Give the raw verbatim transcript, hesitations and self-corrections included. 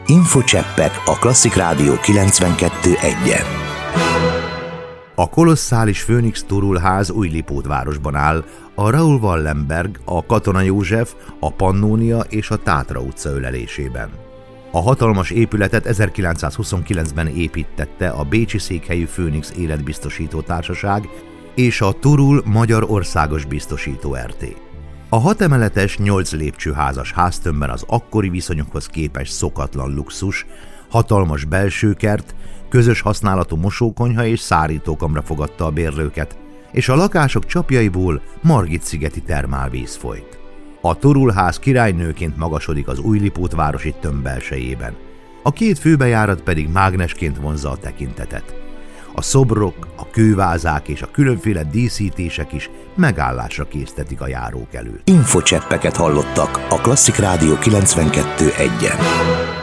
Infocseppek a Klasszik Rádió kilencvenkettő egyen. A kolosszális Phoenix Turul ház Újlipótvárosban áll, a Raoul Wallenberg, a Katona József, a Pannónia és a Tátra utca ölelésében. A hatalmas épületet ezerkilencszázhuszonkilencben építtette a bécsi székhelyű Phoenix Életbiztosító Társaság és a Turul Magyar Országos Biztosító er té. A hatemeletes, nyolc lépcsőházas háztömbben az akkori viszonyokhoz képest szokatlan luxus, hatalmas belsőkert, közös használatú mosókonyha és szárítókamra fogadta a bérlőket, és a lakások csapjaiból Margit-szigeti termálvíz folyt. A Turul ház királynőként magasodik az újlipótvárosi tömb belsejében. A két főbejárat pedig mágnesként vonzza a tekintetet. A szobrok, a kővázák és a különféle díszítések is megállásra késztetik a járók előtt. Infocseppeket hallottak a Klasszik Rádió kilencvenkettő egyen.